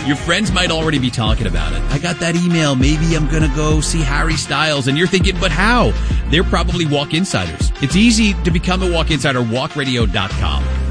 Your friends might already be talking about it. I got that email. Maybe I'm going to go see Harry Styles. And you're thinking, but how? They're probably Walk Insiders. It's easy to become a Walk Insider, walkradio.com.